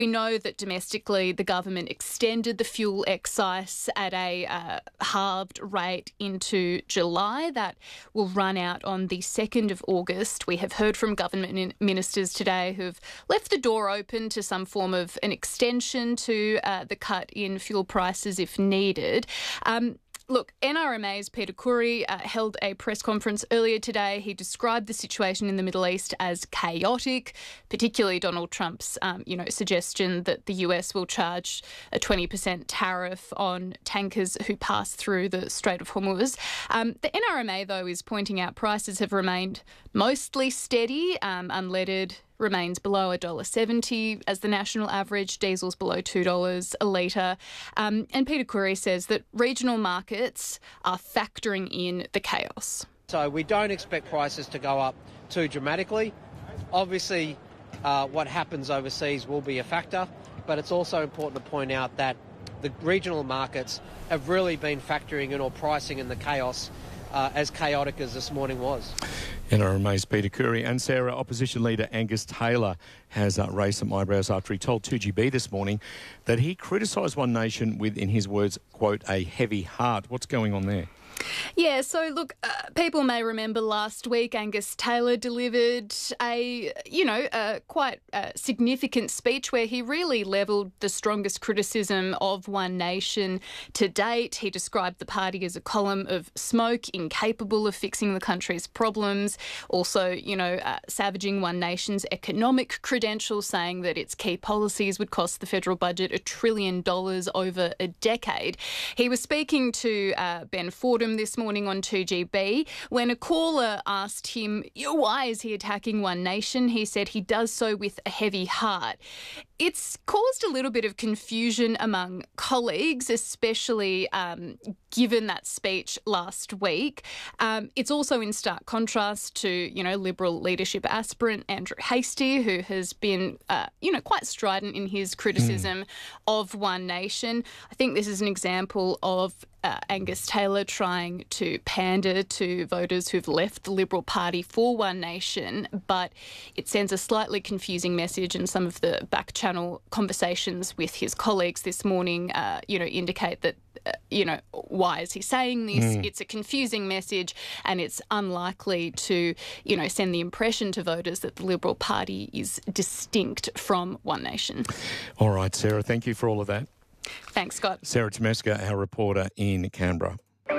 We know that domestically the government extended the fuel excise at a halved rate into July. That will run out on the 2nd of August. We have heard from government ministers today who have left the door open to some form of an extension to the cut in fuel prices if needed. Look, NRMA's Peter Khoury held a press conference earlier today. He described the situation in the Middle East as chaotic, particularly Donald Trump's, suggestion that the US will charge a 20% tariff on tankers who pass through the Strait of Hormuz. The NRMA, though, is pointing out prices have remained mostly steady. Unleaded remains below $1.70 as the national average. Diesel's below $2 a litre. And Peter Khoury says that regional markets are factoring in the chaos. So we don't expect prices to go up too dramatically. Obviously, what happens overseas will be a factor, but it's also important to point out that the regional markets have really been factoring in or pricing in the chaos as chaotic as this morning was. NRMA's Peter Khoury. And Sarah, opposition leader Angus Taylor has raised some eyebrows after he told 2GB this morning that he criticised One Nation with, in his words, quote, a heavy heart. What's going on there? Yeah, so look, people may remember last week Angus Taylor delivered a quite significant speech where he really levelled the strongest criticism of One Nation to date. He described the party as a column of smoke, incapable of fixing the country's problems. Also, savaging One Nation's economic credentials, saying that its key policies would cost the federal budget $1 trillion over a decade. He was speaking to Ben Fordham this morning on 2GB when a caller asked him, why is he attacking One Nation? He said he does so with a heavy heart. It's caused a little bit of confusion among colleagues, especially given that speech last week. It's also in stark contrast to, Liberal leadership aspirant Andrew Hastie, who has been, quite strident in his criticism of One Nation. I think this is an example of Angus Taylor trying to pander to voters who've left the Liberal Party for One Nation, but it sends a slightly confusing message, and some of the back-channel conversations with his colleagues this morning, indicate that, why is he saying this? It's a confusing message, and it's unlikely to, send the impression to voters that the Liberal Party is distinct from One Nation. All right, Sarah, thank you for all of that. Thanks, Scott. Sarah Tomeska, our reporter in Canberra.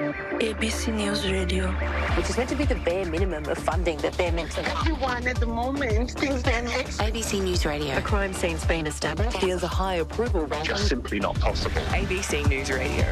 ABC News Radio. Which is meant to be the bare minimum of funding that they're meant to have. Everyone at the moment thinks they're next. ABC News Radio. A crime scene's been established. There's a high approval rating. Just simply not possible. ABC News Radio.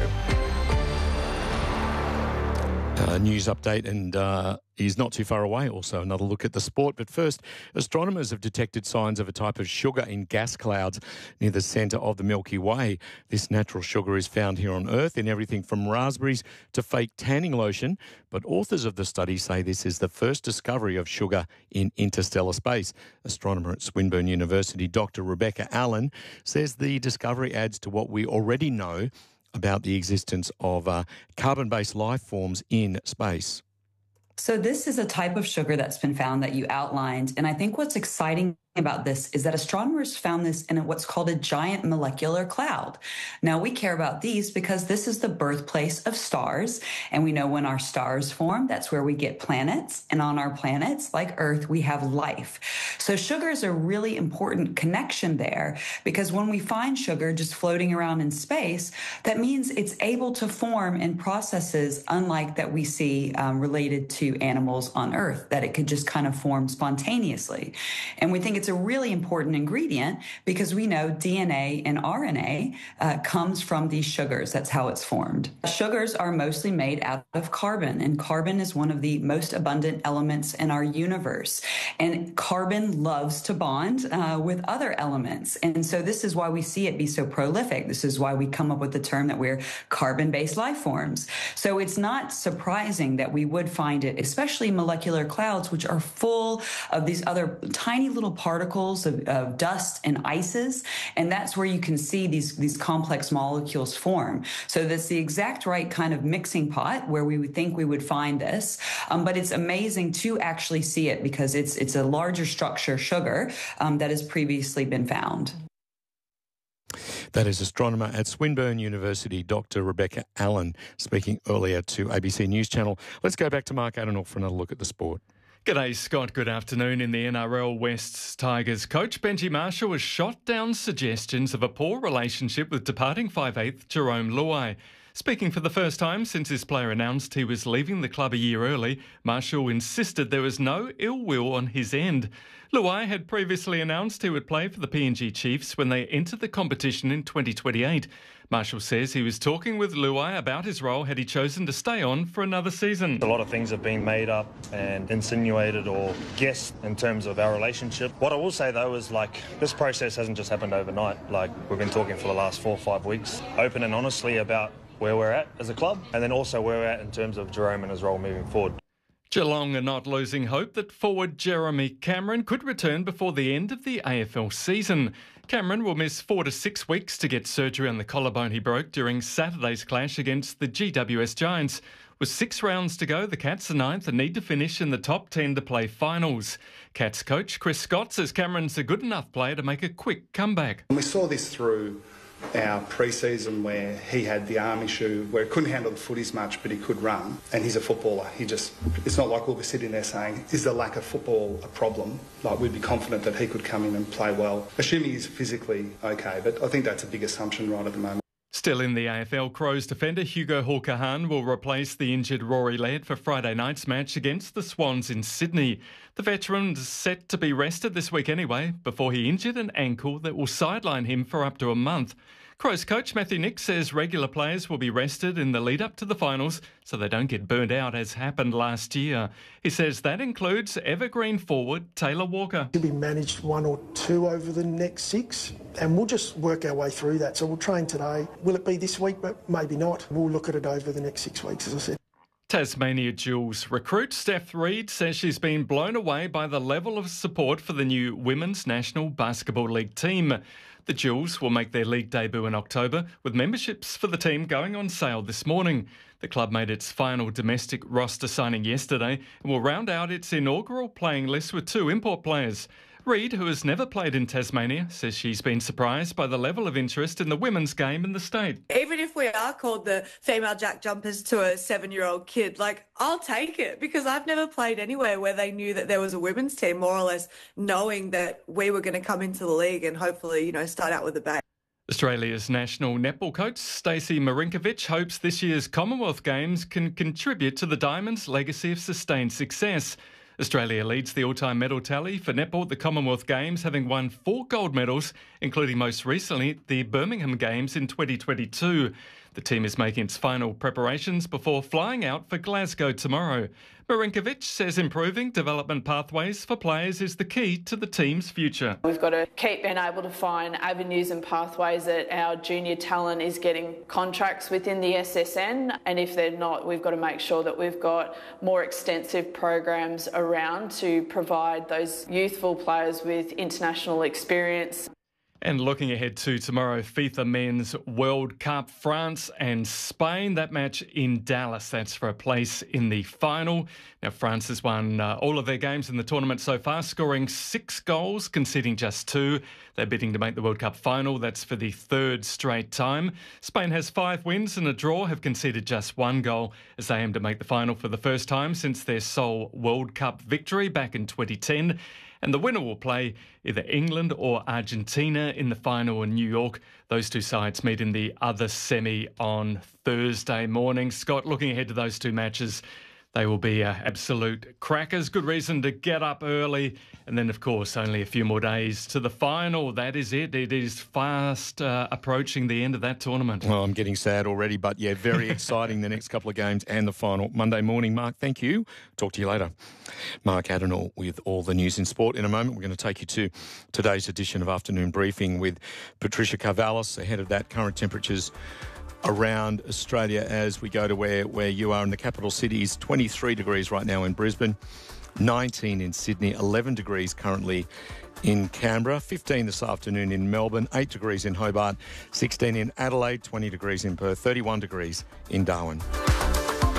News update, and he's not too far away. Also, another look at the sport. But first, astronomers have detected signs of a type of sugar in gas clouds near the centre of the Milky Way. This natural sugar is found here on Earth in everything from raspberries to fake tanning lotion. But authors of the study say this is the first discovery of sugar in interstellar space. Astronomer at Swinburne University, Dr. Rebecca Allen, says the discovery adds to what we already know about the existence of carbon-based life forms in space. So this is a type of sugar that's been found that you outlined. And I think what's exciting about this is that astronomers found this in what's called a giant molecular cloud. Now, we care about these because this is the birthplace of stars. And we know when our stars form, that's where we get planets. And on our planets, like Earth, we have life. So sugar is a really important connection there, because when we find sugar just floating around in space, that means it's able to form in processes unlike that we see related to animals on Earth, that it could just kind of form spontaneously. And we think it's a really important ingredient because we know DNA and RNA comes from these sugars. That's how it's formed. Sugars are mostly made out of carbon, and carbon is one of the most abundant elements in our universe. And carbon loves to bond with other elements. And so this is why we see it be so prolific. This is why we come up with the term that we're carbon-based life forms. So it's not surprising that we would find it, especially molecular clouds, which are full of these other tiny little particles of dust and ices. And that's where you can see these complex molecules form. So that's the exact right kind of mixing pot where we would think we would find this. But it's amazing to actually see it because it's a larger structure sugar that has previously been found. That is astronomer at Swinburne University, Dr. Rebecca Allen, speaking earlier to ABC News Channel. Let's go back to Mark Adenauer for another look at the sport. G'day, Scott. Good afternoon. In the NRL, West's Tigers coach Benji Marshall has shot down suggestions of a poor relationship with departing 5'8" Jerome Luai. Speaking for the first time since his player announced he was leaving the club a year early, Marshall insisted there was no ill will on his end. Luai had previously announced he would play for the PNG Chiefs when they entered the competition in 2028. Marshall says he was talking with Luai about his role had he chosen to stay on for another season. A lot of things have been made up and insinuated or guessed in terms of our relationship. What I will say though is this process hasn't just happened overnight. We've been talking for the last 4 or 5 weeks, open and honestly about where we're at as a club and then also where we're at in terms of Jerome and his role moving forward. Geelong are not losing hope that forward Jeremy Cameron could return before the end of the AFL season. Cameron will miss 4 to 6 weeks to get surgery on the collarbone he broke during Saturday's clash against the GWS Giants. With 6 rounds to go, the Cats are 9th and need to finish in the top 10 to play finals. Cats coach Chris Scott says Cameron's a good enough player to make a quick comeback. We saw this through our pre-season where he had the arm issue where he couldn't handle the footies much but he could run, and he's a footballer. It's not like we'll be sitting there saying, is the lack of football a problem? We'd be confident that he could come in and play well, assuming he's physically okay, but I think that's a big assumption right at the moment. Still in the AFL, Crows defender Hugo Hawker-Hahn will replace the injured Rory Laird for Friday night's match against the Swans in Sydney. The veteran's set to be rested this week anyway, before he injured an ankle that will sideline him for up to a month. Crows coach Matthew Nick says regular players will be rested in the lead-up to the finals so they don't get burnt out as happened last year. He says that includes evergreen forward Taylor Walker. He'll be managed 1 or 2 over the next 6 and we'll just work our way through that. So we'll train today. Will it be this week? But maybe not. We'll look at it over the next 6 weeks, as I said. Tasmania Jewels recruit Steph Reid says she's been blown away by the level of support for the new Women's National Basketball League team. The Jewels will make their league debut in October, with memberships for the team going on sale this morning. The club made its final domestic roster signing yesterday and will round out its inaugural playing list with 2 import players. Reid, who has never played in Tasmania, says she's been surprised by the level of interest in the women's game in the state. Even if we are called the female jack jumpers to a 7-year-old kid, I'll take it because I've never played anywhere where they knew that there was a women's team, more or less knowing that we were going to come into the league and hopefully, start out with a bang. Australia's national netball coach Stacey Marinkovic hopes this year's Commonwealth Games can contribute to the Diamonds' legacy of sustained success. Australia leads the all-time medal tally for netball at the Commonwealth Games, having won 4 gold medals, including most recently the Birmingham Games in 2022. The team is making its final preparations before flying out for Glasgow tomorrow. Marinkovic says improving development pathways for players is the key to the team's future. We've got to keep being able to find avenues and pathways that our junior talent is getting contracts within the SSN, and if they're not, we've got to make sure that we've got more extensive programs around to provide those youthful players with international experience. And looking ahead to tomorrow, FIFA Men's World Cup, France and Spain. That match in Dallas, that's for a place in the final. Now, France has won all of their games in the tournament so far, scoring 6 goals, conceding just 2. They're bidding to make the World Cup final. That's for the 3rd straight time. Spain has 5 wins and a draw, have conceded just 1 goal as they aim to make the final for the first time since their sole World Cup victory back in 2010. And the winner will play either England or Argentina in the final in New York. Those 2 sides meet in the other semi on Thursday morning. Scott, looking ahead to those 2 matches, they will be absolute crackers. Good reason to get up early. And then, of course, only a few more days to the final. That is it. It is fast approaching the end of that tournament. Well, I'm getting sad already, but yeah, very exciting, the next couple of games and the final Monday morning. Mark, thank you. Talk to you later. Mark Adenauer with all the news in sport. In a moment, we're going to take you to today's edition of Afternoon Briefing with Patricia Carvallis. Ahead of that, current temperatures around Australia as we go to where you are in the capital cities. 23 degrees right now in Brisbane, 19 in Sydney, 11 degrees currently in Canberra, 15 this afternoon in Melbourne, 8 degrees in Hobart, 16 in Adelaide, 20 degrees in Perth, 31 degrees in Darwin.